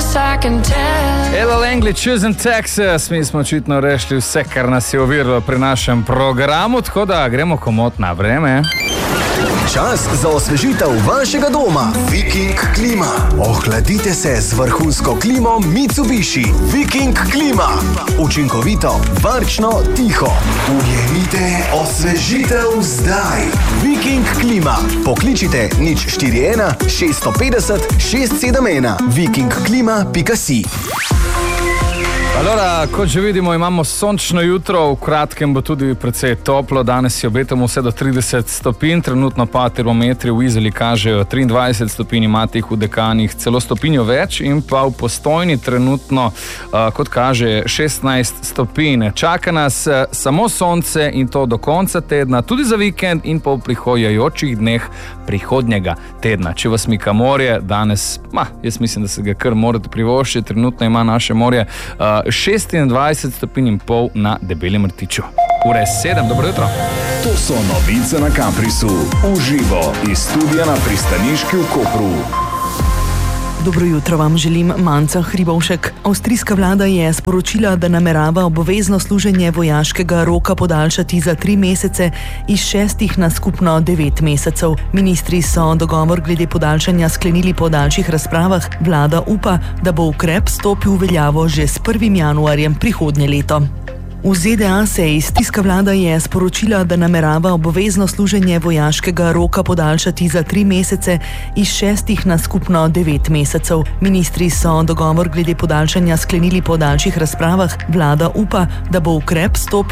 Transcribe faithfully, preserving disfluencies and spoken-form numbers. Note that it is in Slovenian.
Ella Langley, Choosing Texas. Mi smo očitno rešili vse, kar nas je oviralo pri našem programu, tako da gremo komot na vreme. Čas za osvežitev vašega doma. Viking Klima. Ohladite se z vrhunsko klimo Mitsubishi. Viking Klima. Učinkovito, varčno, tiho. Ujemite osvežitev zdaj. Viking Klima. Pokličite nič štiri ena šest pet nula šest sedem ena. viking klima pika si. Allora, kot že vidimo, imamo sončno jutro, v kratkem bo tudi precej toplo, danes si obetamo vse do trideset stopinj, trenutno pa termometri v Izoli kažejo triindvajset stopinj, imate jih v Dekanih celo stopinjo več in pa v Postojni trenutno, uh, kot kaže, šestnajst stopinj. Čaka nas uh, samo sonce in to do konca tedna, tudi za vikend in pa v prihajajočih dneh prihodnjega tedna. Če vas mika morje, danes, ma, jaz mislim, da se ga kar morate privoščiti, trenutno ima naše morje uh, šestindvajset stopinj in pol na Debelem rtiču. Ura je sedem, dobro jutro. To so novice na Kamprisu. Uživo iz studia na Pristaniški v Kopru. Dobro jutro vam želim, Manca Hribovšek. Avstrijska vlada je sporočila, da namerava obvezno služenje vojaškega roka podaljšati za tri mesece iz šestih na skupno devet mesecev. Ministri so dogovor glede podaljšanja sklenili po daljših razpravah. Vlada upa, da bo ukrep stopil v veljavo že s prvim januarjem prihodnje leto. V Z D A se je avstrijska vlada je sporočila, da namerava obvezno služenje vojaškega roka podaljšati za tri mesece iz šestih na skupno devet mesecev. Ministri so dogovor glede podaljšanja sklenili po daljših razpravah. Vlada upa, da bo ukrep stopil